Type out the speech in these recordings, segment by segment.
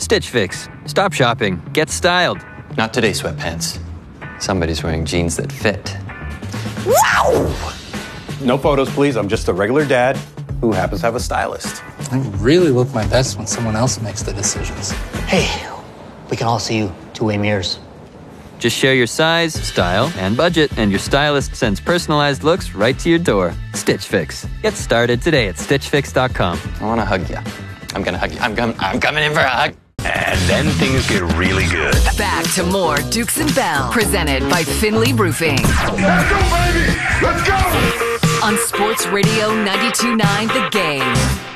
Stitch Fix. Stop shopping. Get styled. Not today, sweatpants. Somebody's wearing jeans that fit. Wow! No photos, please. I'm just a regular dad who happens to have a stylist. I really look my best when someone else makes the decisions. Hey, we can all see you two-way mirrors. Just share your size, style, and budget, and your stylist sends personalized looks right to your door. Stitch Fix. Get started today at StitchFix.com. I want to hug you. I'm going to hug you. I'm coming in for a hug. And then things get really good. Back to more Dukes and Bell, presented by Finley Roofing. Let's go, baby! Let's go! On Sports Radio 92.9 The Game.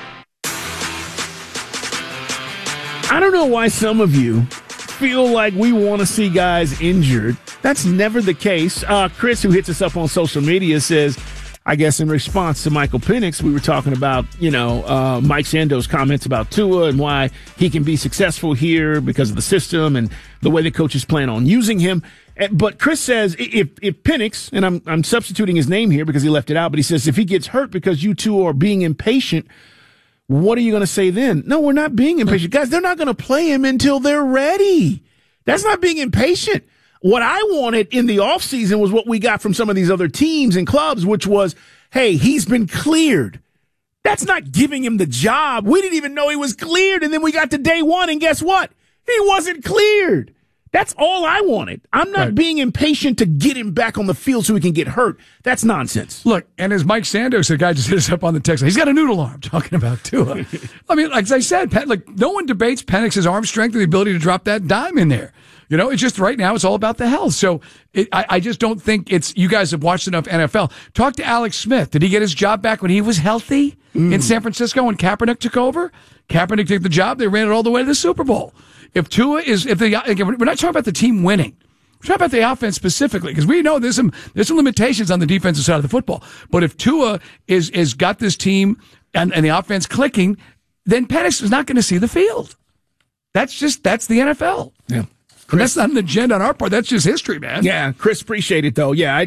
I don't know why some of you feel like we want to see guys injured. That's never the case. Chris, who hits us up on social media, says, I guess in response to Michael Penix, we were talking about, Mike Sando's comments about Tua and why he can be successful here because of the system and the way the coaches plan on using him. But Chris says if Penix, and I'm substituting his name here because he left it out, but he says if he gets hurt because you two are being impatient, what are you going to say then? No, we're not being impatient. Guys, they're not going to play him until they're ready. That's not being impatient. What I wanted in the offseason was what we got from some of these other teams and clubs, which was, hey, he's been cleared. That's not giving him the job. We didn't even know he was cleared, and then we got to day one, and guess what? He wasn't cleared. That's all I wanted. I'm not being impatient to get him back on the field so he can get hurt. That's nonsense. Look, and as Mike Sandos, the guy just hit us up on the text, he's got a noodle arm talking about Tua. I mean, like I said, no one debates Penix's arm strength and the ability to drop that dime in there. It's just right now it's all about the health. So I just don't think you guys have watched enough NFL. Talk to Alex Smith. Did he get his job back when he was healthy in San Francisco when Kaepernick took over? Kaepernick took the job. They ran it all the way to the Super Bowl. If Tua we're not talking about the team winning. We're talking about the offense specifically because we know there's some limitations on the defensive side of the football. But if Tua is got this team and the offense clicking, then Penix is not going to see the field. That's the NFL. Yeah. And that's not an agenda on our part. That's just history, man. Yeah, Chris, appreciate it, though. Yeah,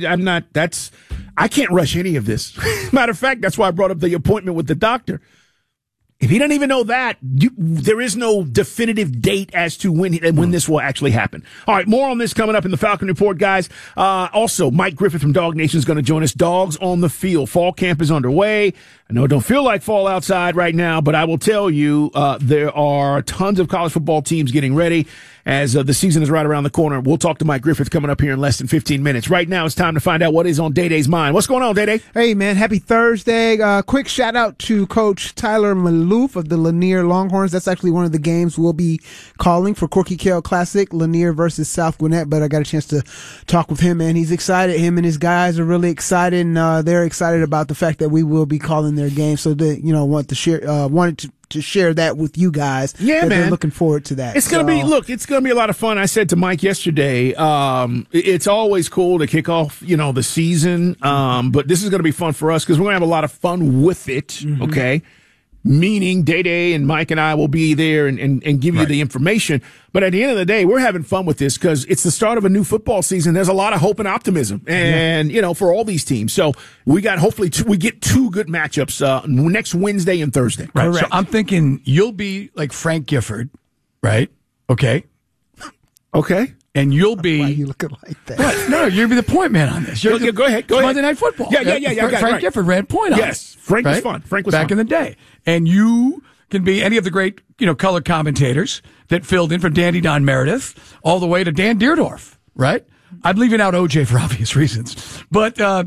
I can't rush any of this. Matter of fact, that's why I brought up the appointment with the doctor. If he doesn't even know that, there is no definitive date as to when this will actually happen. All right, more on this coming up in the Falcon Report, guys. Also, Mike Griffith from Dog Nation is going to join us. Dogs on the Field. Fall camp is underway. I know it don't feel like fall outside right now, but I will tell you there are tons of college football teams getting ready as the season is right around the corner. We'll talk to Mike Griffith coming up here in less than 15 minutes. Right now, it's time to find out what is on Day-Day's mind. What's going on, Day-Day? Hey, man, happy Thursday. Quick shout-out to Coach Tyler Maloof of the Lanier Longhorns. That's actually one of the games we'll be calling for Corky Kell Classic, Lanier versus South Gwinnett, but I got a chance to talk with him, man. He's excited. Him and his guys are really excited, and they're excited about the fact that we will be calling their game, so they, wanted to share that with you guys. Yeah, man. They're looking forward to that. It's going to be a lot of fun. I said to Mike yesterday, it's always cool to kick off, the season. But this is going to be fun for us because we're going to have a lot of fun with it. Mm-hmm. Okay. Meaning Day and Mike and I will be there and give you the information. But at the end of the day, we're having fun with this because it's the start of a new football season. There's a lot of hope and optimism and, for all these teams. So we got, hopefully we get two good matchups, next Wednesday and Thursday. Right. Correct. So I'm thinking you'll be like Frank Gifford, right? Okay. Okay. And you'll be. Why are you looking like that? What? No, you'll be the point man on this. Go ahead. Monday Night Football. Yeah. Frank Gifford ran point on it. Yes. Frank was fun. Frank was back in the day. And you can be any of the great, color commentators that filled in from Dandy Don Meredith all the way to Dan Deerdorf, right? I'm leaving out OJ for obvious reasons. But, and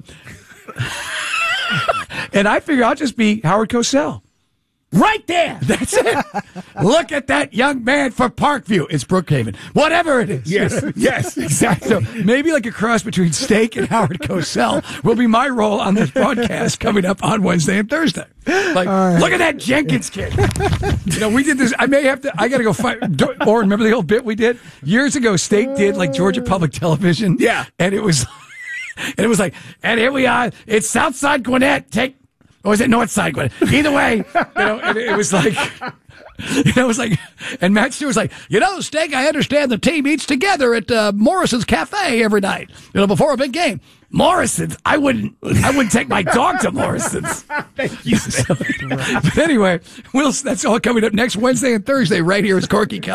I figure I'll just be Howard Cosell. Right there. That's it. Look at that young man for Parkview. It's Brookhaven. Whatever it is. Yes, exactly. So maybe like a cross between Steak and Howard Cosell will be my role on this broadcast coming up on Wednesday and Thursday. Look at that Jenkins kid. We did this. I got to go find, or remember the old bit we did? Years ago, Steak did like Georgia Public Television. Yeah. And it was like, and here we are. It's Southside Gwinnett. Or is it Northside Gwinnett? Either way, and it was like, and Matt Stewart was like, Steak, I understand the team eats together at Morrison's Cafe every night, before a big game. Morrison's? I wouldn't take my dog to Morrison's. Thank you. But anyway, that's all coming up next Wednesday and Thursday right here. It's Corky Kell.